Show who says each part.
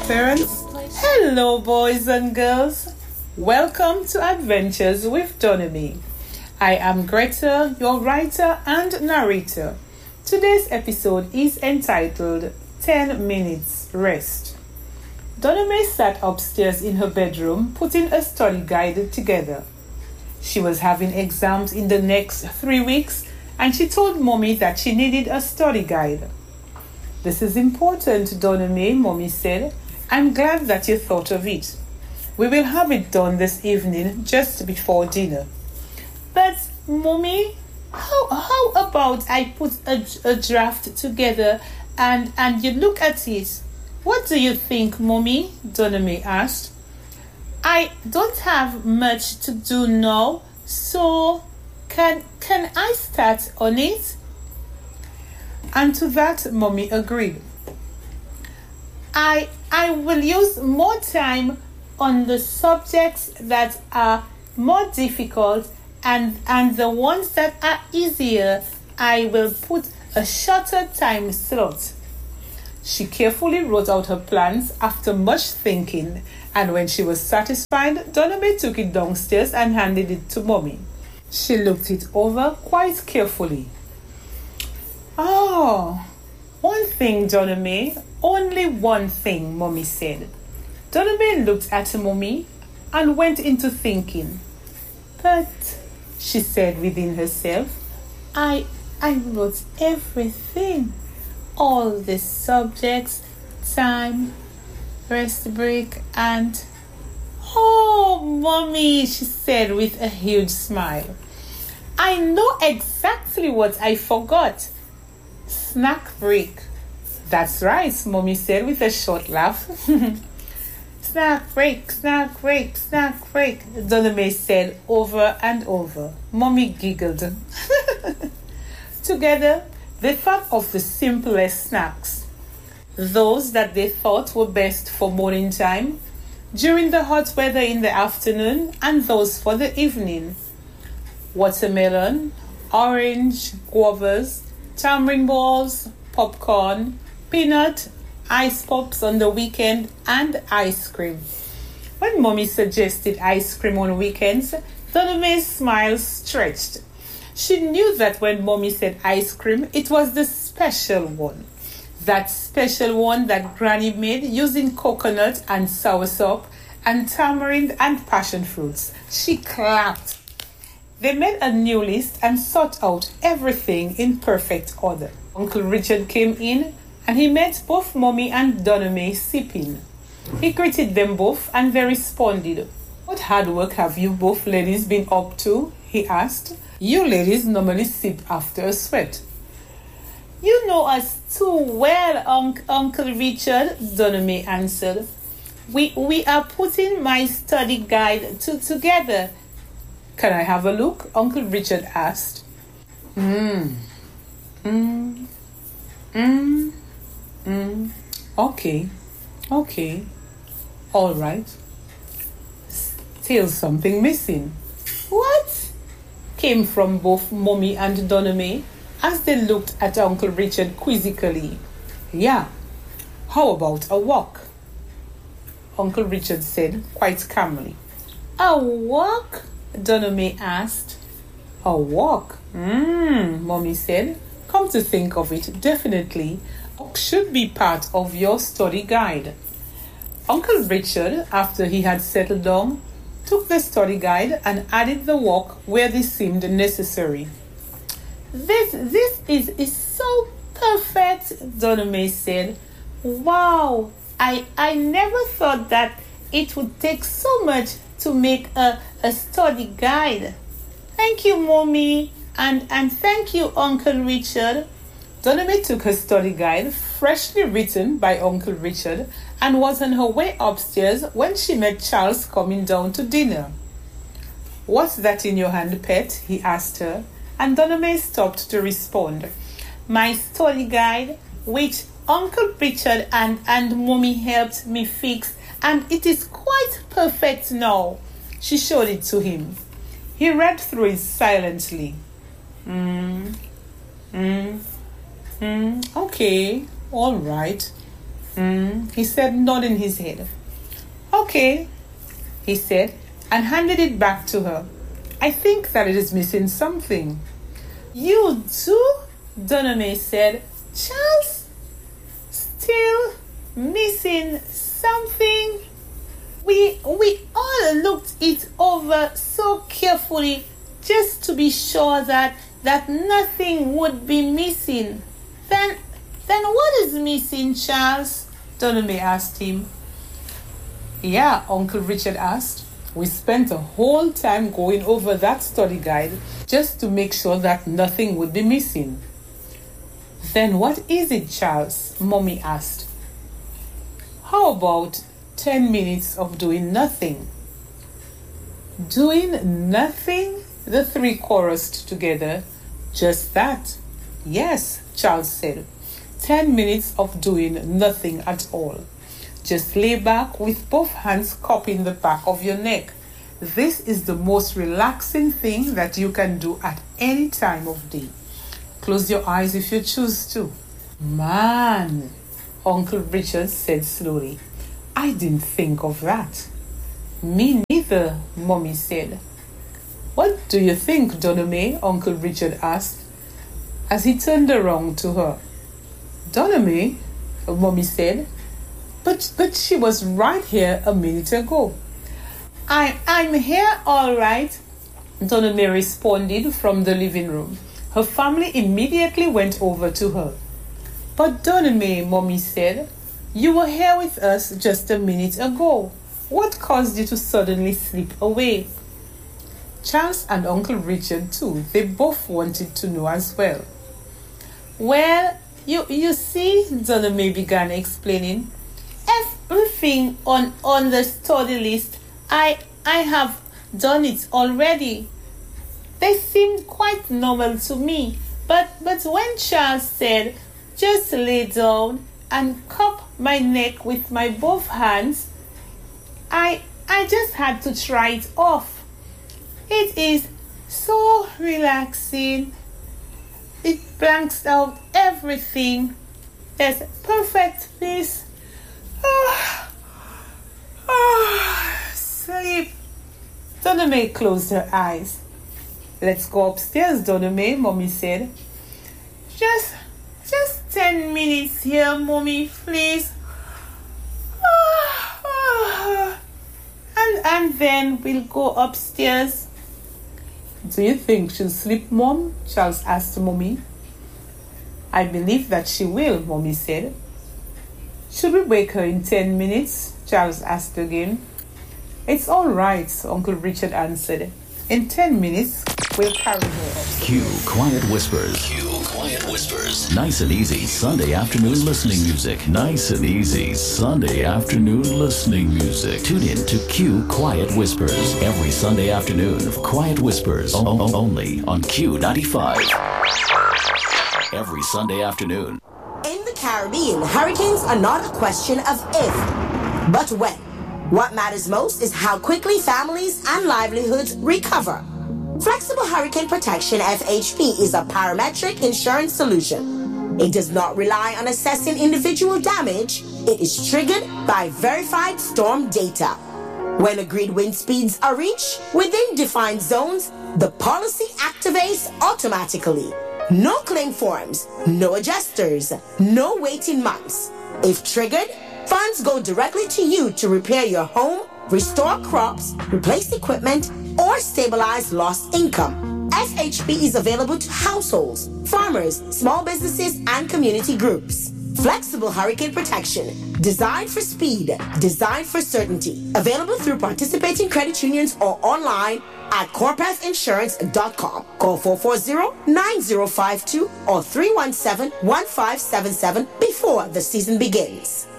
Speaker 1: Parents, hello boys and girls. Welcome to Adventures with Donamy. I am Greta, your writer and narrator. Today's episode is entitled 10 Minutes Rest. Donamy sat upstairs in her bedroom putting a study guide together. She was having exams in the next 3 weeks and she told Mommy that she needed a study guide. "This is important, Donamy," Mommy said. "I'm glad that you thought of it. We will have it done this evening just before dinner." "But, Mommy, how about I put a draft together and you look at it? What do you think, Mommy?" Donamy asked. "I don't have much to do now, so can I start on it?" And to that, Mommy agreed. I will use more time on the subjects that are more difficult and the ones that are easier, I will put a shorter time slot. She carefully wrote out her plans after much thinking, and when she was satisfied, Donamy took it downstairs and handed it to Mommy. She looked it over quite carefully. "Oh, one thing, Donamy, only one thing," Mommy said. Donamy looked at Mommy and went into thinking. "But," she said within herself, I wrote everything. All the subjects, time, rest break, and..." "Oh, Mommy," she said with a huge smile. "I know exactly what I forgot. Snack break." "That's right," Mommy said with a short laugh. Snack break, snack break, snack break," Donamy said over and over. Mommy giggled. Together, they thought of the simplest snacks, those that they thought were best for morning time, during the hot weather in the afternoon, and those for the evening. Watermelon, orange, guavas, tamarind balls, popcorn, peanut, ice pops on the weekend, and ice cream. When Mommy suggested ice cream on weekends, Donamy's smile stretched. She knew that when Mommy said ice cream, it was the special one. That special one that Granny made using coconut and soursop and tamarind and passion fruits. She clapped. They made a new list and sought out everything in perfect order. Uncle Richard came in and he met both Mommy and Donamy sipping. He greeted them both and they responded. "What hard work have you both ladies been up to?" he asked. "You ladies normally sip after a sweat." "You know us too well, Uncle Richard," Donamy answered. We are putting my study guide together." "Can I have a look?" Uncle Richard asked. Okay. All right. Still something missing." "What?" came from both Mommy and Donamy as they looked at Uncle Richard quizzically. "Yeah, how about a walk?" Uncle Richard said quite calmly. "A walk?" Donamy asked. "A walk? Mommy said. "Come to think of it, definitely, a walk should be part of your study guide." Uncle Richard, after he had settled down, took the study guide and added the walk where this seemed necessary. This is so perfect," Donamy said. "Wow, I never thought that it would take so much to make a study guide. Thank you, Mommy, and thank you, Uncle Richard." Donamy took her study guide, freshly written by Uncle Richard, and was on her way upstairs when she met Charles coming down to dinner. "What's that in your hand, pet?" he asked her, and Donamy stopped to respond. "My study guide, which Uncle Richard and Mommy helped me fix, and it is quite perfect now." She showed it to him. He read through it silently. Okay, all right. He said, nodding his head. Okay, he said, and handed it back to her. I think that it is missing something. You too? Donna said. Charles? Still missing something? We all looked it over so carefully just to be sure that nothing would be missing. Then what is missing, Charles? Donna asked him. Yeah, Uncle Richard asked. We spent a whole time going over that study guide just to make sure that nothing would be missing. Then what is it, Charles? Mommy asked. How about 10 minutes of doing nothing? Doing nothing? The three chorused together. Just that. Yes, Charles said. 10 minutes of doing nothing at all. Just lay back with both hands cupping the back of your neck. This is the most relaxing thing that you can do at any time of day. Close your eyes if you choose to. Man, Uncle Richard said slowly. I didn't think of that. Me neither, Mommy said. What do you think, Donna May? Uncle Richard asked as he turned around to her. Donna May, Mommy said. But she was right here a minute ago. I'm here all right, Donna May responded from the living room. Her family immediately went over to her. But Donna May, Mommy said, you were here with us just a minute ago. What caused you to suddenly slip away? Charles and Uncle Richard too, they both wanted to know as well. Well, you see, Donna May began explaining, everything on the study list, I have done it already. They seemed quite normal to me, but when Charles said, just lay down and cup my neck with my both hands, I just had to try it off. It is so relaxing. It blanks out everything. There's perfect peace. Sleep. Donna May closed her eyes. Let's go upstairs, Donna May, Mommy said. Just 10 minutes here, Mommy, please. And then we'll go upstairs. Do you think she'll sleep, Mom? Charles asked Mommy. I believe that she will, Mommy said. Should we wake her in 10 minutes? Charles asked again. It's all right, Uncle Richard answered. In 10 minutes, we'll carry her up.
Speaker 2: Q Quiet Whispers. Q Quiet Whispers. Nice and easy Sunday afternoon listening music. Nice and easy Sunday afternoon listening music. Tune in to Q Quiet Whispers every Sunday afternoon. Quiet Whispers only on Q95. Every Sunday afternoon.
Speaker 3: In the Caribbean, hurricanes are not a question of if, but when. What matters most is how quickly families and livelihoods recover. Flexible Hurricane Protection FHP is a parametric insurance solution. It does not rely on assessing individual damage. It is triggered by verified storm data. When agreed wind speeds are reached within defined zones, the policy activates automatically. No claim forms, no adjusters, no waiting months. If triggered, funds go directly to you to repair your home, restore crops, replace equipment, or stabilize lost income. FHP is available to households, farmers, small businesses, and community groups. Flexible Hurricane Protection. Designed for speed, designed for certainty. Available through participating credit unions or online at corpethinsurance.com. Call 440-9052 or 317-1577 before the season begins.